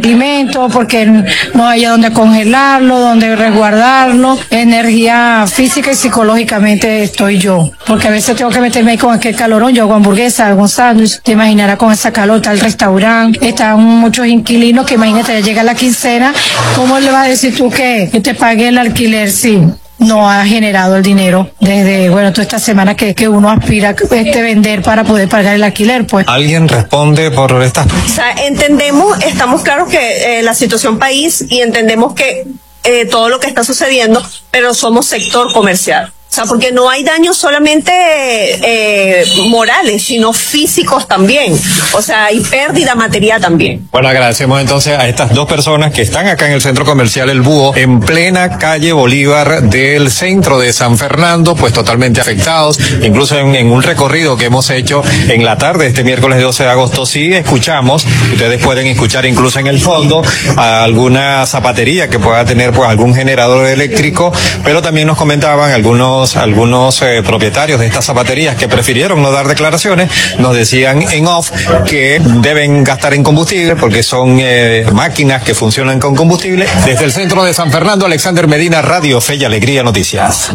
alimentos, porque no haya donde congelarlo, donde resguardarlo. Energía física y psicológicamente estoy yo, porque a veces tengo que meterme ahí con aquel calorón. Yo hago hamburguesa, hago un sándwich, te imaginarás con esa calor, está el restaurante, están muchos inquilinos que imagínate, ya llega la quincena, ¿cómo le vas a decir tú que te pague el alquiler? Sí. No ha generado el dinero desde, toda esta semana que uno aspira a vender para poder pagar el alquiler, pues. ¿Alguien responde por estas? O sea, estamos claros que la situación país y entendemos que todo lo que está sucediendo, pero somos sector comercial. O sea, porque no hay daños solamente morales, sino físicos también. O sea, hay pérdida material también. Bueno, agradecemos entonces a estas dos personas que están acá en el centro comercial El Búho, en plena calle Bolívar del centro de San Fernando, pues totalmente afectados. Incluso en un recorrido que hemos hecho en la tarde, este miércoles 12 de agosto, sí escuchamos, ustedes pueden escuchar incluso en el fondo, alguna zapatería que pueda tener pues algún generador eléctrico, pero también nos comentaban algunos propietarios de estas zapaterías que prefirieron no dar declaraciones, nos decían en off que deben gastar en combustible porque son máquinas que funcionan con combustible. Desde el centro de San Fernando, Alexander Medina, Radio Fe y Alegría Noticias.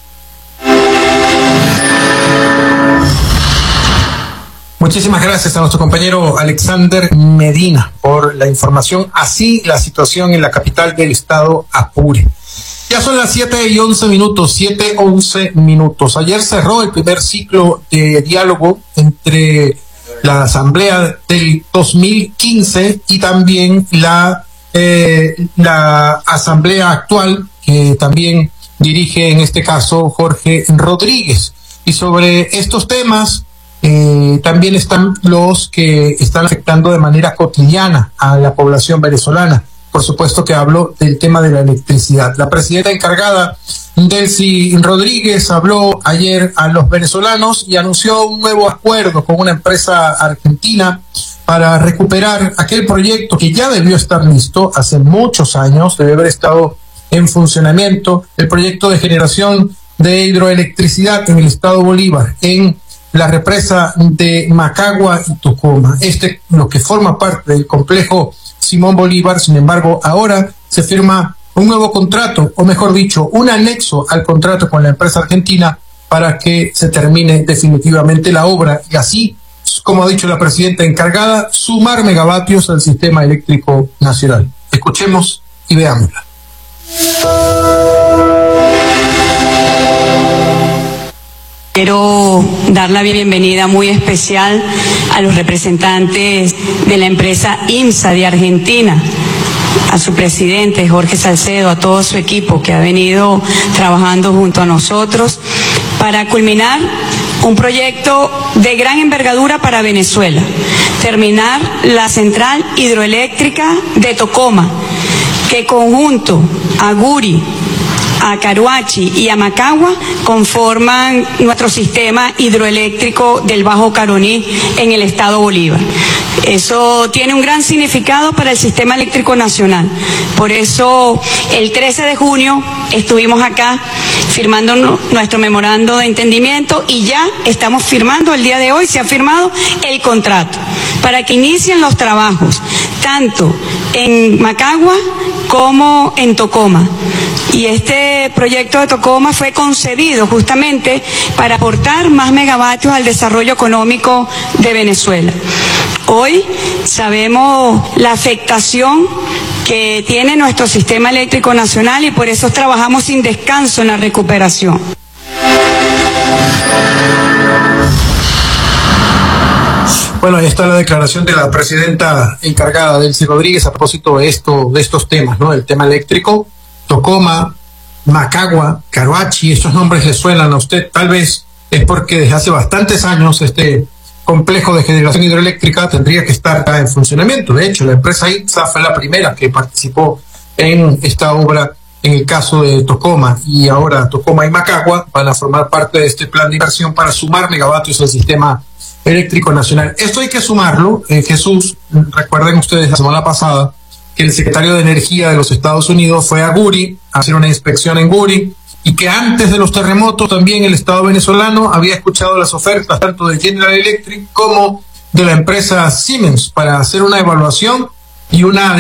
Muchísimas gracias a nuestro compañero Alexander Medina por la información. Así la situación en la capital del estado Apure. Ya son las 7:11 minutos. Ayer cerró el primer ciclo de diálogo entre la Asamblea del 2015 y también la Asamblea actual, que también dirige en este caso Jorge Rodríguez. Y sobre estos temas también están los que están afectando de manera cotidiana a la población venezolana. Por supuesto que hablo del tema de la electricidad. La presidenta encargada, Delcy Rodríguez, habló ayer a los venezolanos y anunció un nuevo acuerdo con una empresa argentina para recuperar aquel proyecto que ya debió estar listo hace muchos años, debe haber estado en funcionamiento, el proyecto de generación de hidroelectricidad en el estado Bolívar, en la represa de Macagua y Tocoma. Lo que forma parte del complejo Simón Bolívar. Sin embargo, ahora se firma un nuevo contrato, o mejor dicho, un anexo al contrato con la empresa argentina para que se termine definitivamente la obra y así, como ha dicho la presidenta encargada, sumar megavatios al sistema eléctrico nacional. Escuchemos y veámosla. Quiero dar la bienvenida muy especial a los representantes de la empresa IMSA de Argentina, a su presidente Jorge Salcedo, a todo su equipo que ha venido trabajando junto a nosotros para culminar un proyecto de gran envergadura para Venezuela, terminar la central hidroeléctrica de Tocoma, que conjunto a Guri, a Caruachi y a Macagua conforman nuestro sistema hidroeléctrico del Bajo Caroní en el estado Bolívar. Eso tiene un gran significado para el sistema eléctrico nacional. Por eso el 13 de junio estuvimos acá firmando nuestro memorando de entendimiento y ya estamos firmando, el día de hoy se ha firmado el contrato para que inicien los trabajos tanto en Macagua como en Tocoma. Y este proyecto de Tocoma fue concebido justamente para aportar más megavatios al desarrollo económico de Venezuela. Hoy sabemos la afectación que tiene nuestro sistema eléctrico nacional y por eso trabajamos sin descanso en la recuperación. Bueno, ahí está la declaración de la presidenta encargada, Delcy Rodríguez, a propósito de estos temas, ¿no? El tema eléctrico. Tocoma, Macagua, Caruachi, estos nombres le suenan a usted, tal vez es porque desde hace bastantes años este complejo de generación hidroeléctrica tendría que estar en funcionamiento. De hecho, la empresa IPSA fue la primera que participó en esta obra en el caso de Tocoma, y ahora Tocoma y Macagua van a formar parte de este plan de inversión para sumar megavatios al sistema eléctrico nacional. Esto hay que sumarlo, Jesús, recuerden ustedes la semana pasada que el secretario de Energía de los Estados Unidos fue a Guri a hacer una inspección en Guri y que antes de los terremotos también el Estado venezolano había escuchado las ofertas tanto de General Electric como de la empresa Siemens para hacer una evaluación y una